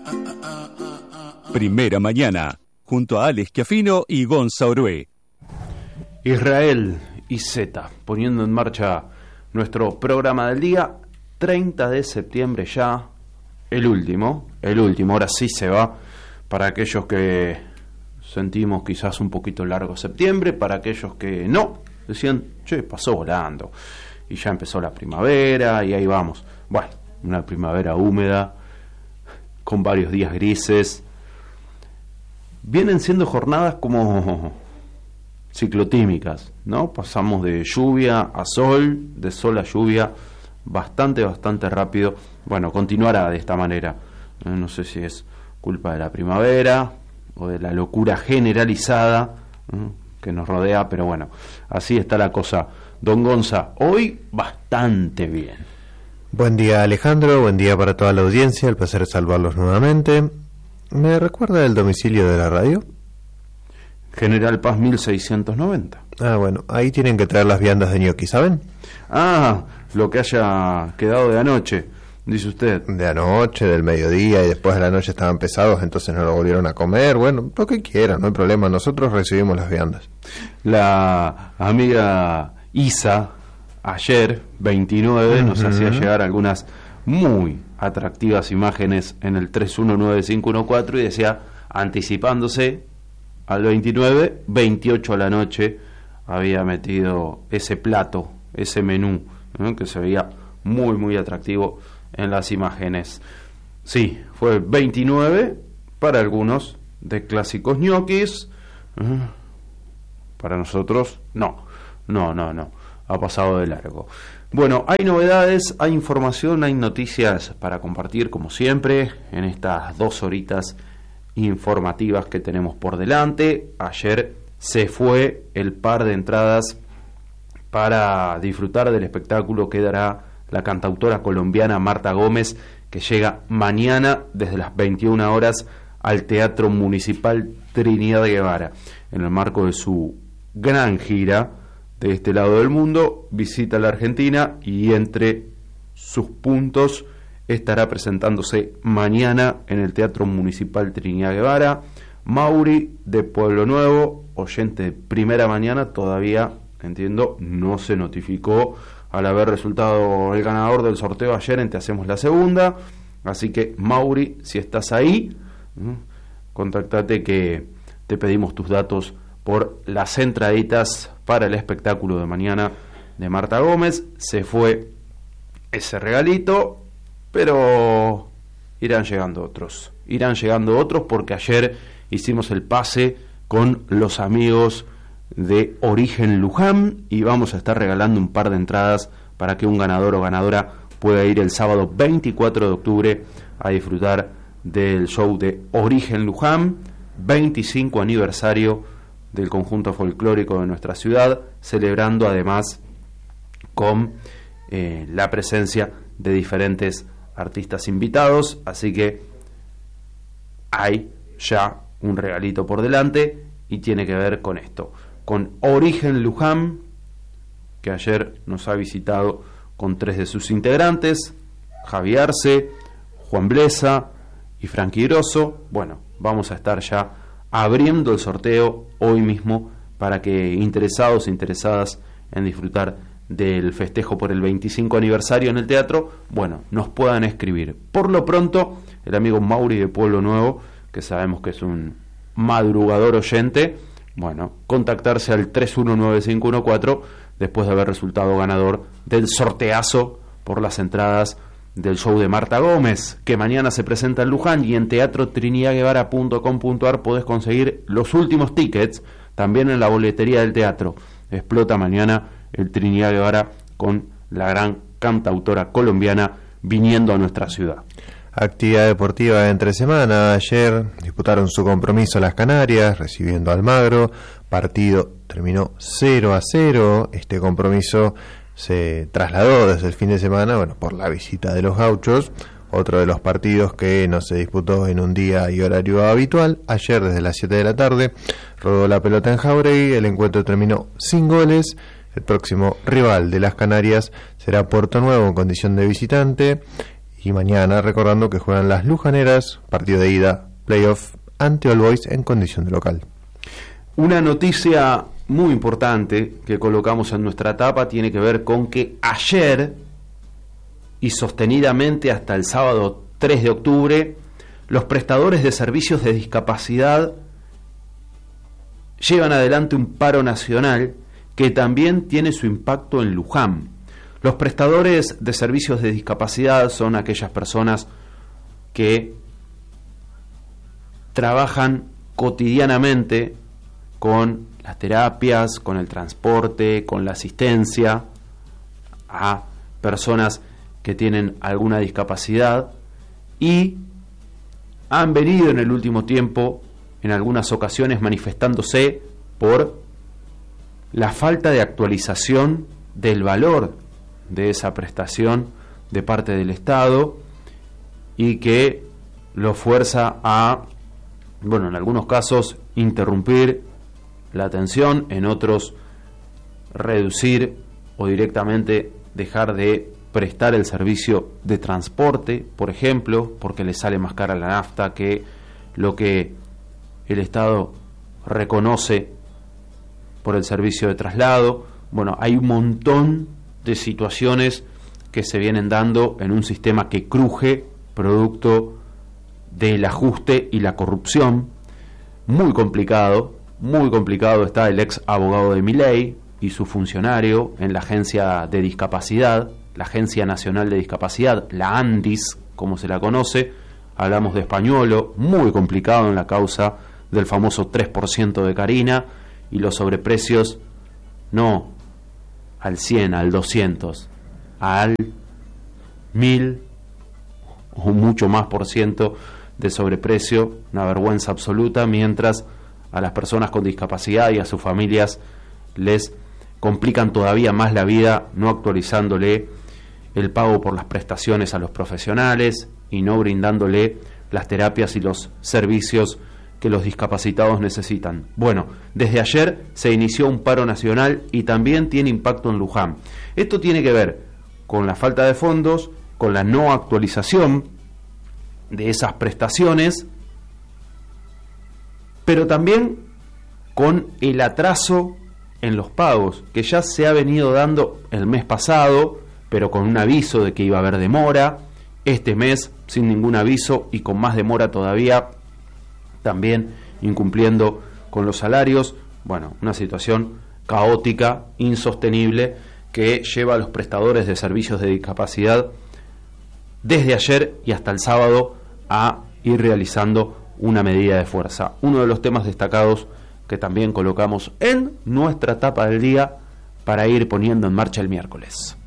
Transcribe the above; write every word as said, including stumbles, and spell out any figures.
Primera Mañana, junto a Alex Schiaffino y Gonza Orué. Israel y Z, poniendo en marcha nuestro programa del día, treinta de septiembre ya, el último, el último, ahora sí se va, para aquellos que sentimos quizás un poquito largo septiembre, para aquellos que no, decían, che, pasó volando, y ya empezó la primavera, y ahí vamos. Bueno, una primavera húmeda, con varios días grises. Vienen siendo jornadas como ciclotímicas, ¿no? Pasamos de lluvia a sol, de sol a lluvia, bastante, bastante rápido. Bueno, continuará de esta manera. No sé si es culpa de la primavera o de la locura generalizada ¿eh? que nos rodea, pero bueno, así está la cosa. Don Gonza, hoy bastante bien. Buen día, Alejandro, buen día para toda la audiencia, el placer es saludarlos nuevamente. ¿Me recuerda el domicilio de la radio? General Paz mil seiscientos noventa. Ah, bueno, ahí tienen que traer las viandas de ñoqui, ¿saben? Ah, lo que haya quedado de anoche, dice usted. De anoche, del mediodía, y después de la noche estaban pesados, entonces no lo volvieron a comer. Bueno, lo que quieran, no hay problema, nosotros recibimos las viandas. La amiga Isa, ayer, veintinueve, uh-huh, nos hacía llegar algunas muy atractivas imágenes en el tres uno nueve cinco uno cuatro y decía, anticipándose al veintinueve, veintiocho a la noche había metido ese plato, ese menú, ¿no? Que se veía muy muy atractivo en las imágenes. Sí, fue veintinueve para algunos de clásicos ñoquis, ¿eh? Para nosotros no, no, no, no, ha pasado de largo. Bueno, hay novedades, hay información, hay noticias para compartir como siempre en estas dos horitas informativas que tenemos por delante. Ayer se fue el par de entradas para disfrutar del espectáculo que dará la cantautora colombiana Marta Gómez, que llega mañana desde las veintiuna horas al Teatro Municipal Trinidad Guevara, en el marco de su gran gira de este lado del mundo. Visita la Argentina y entre sus puntos estará presentándose mañana en el Teatro Municipal Trinidad Guevara. Mauri de Pueblo Nuevo, oyente de Primera Mañana, todavía, entiendo, no se notificó al haber resultado el ganador del sorteo ayer en Te Hacemos la Segunda. Así que, Mauri, si estás ahí, contactate que te pedimos tus datos por las entraditas para el espectáculo de mañana de Marta Gómez. Se fue ese regalito, pero irán llegando otros, irán llegando otros porque ayer hicimos el pase con los amigos de Origen Luján y vamos a estar regalando un par de entradas para que un ganador o ganadora pueda ir el sábado veinticuatro de octubre a disfrutar del show de Origen Luján, veinticinco aniversario del conjunto folclórico de nuestra ciudad, celebrando además con eh, la presencia de diferentes artistas invitados. Así que hay ya un regalito por delante y tiene que ver con esto, con Origen Luján, que ayer nos ha visitado con tres de sus integrantes, Javi Arce, Juan Blesa y Frankie Grosso. Bueno, vamos a estar ya abriendo el sorteo hoy mismo para que interesados e interesadas en disfrutar del festejo por el veinticinco aniversario en el teatro, bueno, nos puedan escribir. Por lo pronto, el amigo Mauri de Pueblo Nuevo, que sabemos que es un madrugador oyente, bueno, contactarse al tres uno nueve cinco uno cuatro después de haber resultado ganador del sorteazo por las entradas del show de Marta Gómez, que mañana se presenta en Luján, y en teatro trinidad guevara punto com punto ar podés conseguir los últimos tickets, también en la boletería del teatro. Explota mañana el Trinidad Guevara con la gran cantautora colombiana viniendo a nuestra ciudad. Actividad deportiva entre semana. Ayer disputaron su compromiso las Canarias, recibiendo a Almagro. Partido terminó cero a cero. Este compromiso se trasladó desde el fin de semana, bueno, por la visita de los gauchos. Otro de los partidos que no se disputó en un día y horario habitual. Ayer desde las siete de la tarde rodó la pelota en Jauregui. El encuentro terminó sin goles. El próximo rival de las Canarias será Puerto Nuevo en condición de visitante. Y mañana, recordando que juegan las Lujaneras, partido de ida, playoff ante All Boys en condición de local. Una noticia muy importante que colocamos en nuestra tapa tiene que ver con que ayer y sostenidamente hasta el sábado tres de octubre, los prestadores de servicios de discapacidad llevan adelante un paro nacional que también tiene su impacto en Luján. Los prestadores de servicios de discapacidad son aquellas personas que trabajan cotidianamente con las terapias, con el transporte, con la asistencia a personas que tienen alguna discapacidad y han venido en el último tiempo, en algunas ocasiones, manifestándose por la falta de actualización del valor de esa prestación de parte del Estado y que lo fuerza a, bueno, en algunos casos interrumpir la atención, en otros reducir o directamente dejar de prestar el servicio de transporte, por ejemplo, porque le sale más cara la nafta que lo que el Estado reconoce por el servicio de traslado. Bueno, hay un montón de situaciones que se vienen dando en un sistema que cruje producto del ajuste y la corrupción. Muy complicado, muy complicado está el ex abogado de Milei y su funcionario en la agencia de discapacidad, la Agencia Nacional de Discapacidad, la ANDIS, como se la conoce. Hablamos de Españolo, muy complicado en la causa del famoso tres por ciento de Carina y los sobreprecios, no al cien, al doscientos, al mil o mucho más por ciento de sobreprecio, una vergüenza absoluta, mientras a las personas con discapacidad y a sus familias les complican todavía más la vida no actualizándole el pago por las prestaciones a los profesionales y no brindándole las terapias y los servicios que los discapacitados necesitan. Bueno, desde ayer se inició un paro nacional y también tiene impacto en Luján. Esto tiene que ver con la falta de fondos, con la no actualización de esas prestaciones, pero también con el atraso en los pagos, que ya se ha venido dando el mes pasado, pero con un aviso de que iba a haber demora, este mes sin ningún aviso y con más demora todavía, también incumpliendo con los salarios. Bueno, una situación caótica, insostenible, que lleva a los prestadores de servicios de discapacidad desde ayer y hasta el sábado a ir realizando una medida de fuerza. Uno de los temas destacados que también colocamos en nuestra tapa del día para ir poniendo en marcha el miércoles.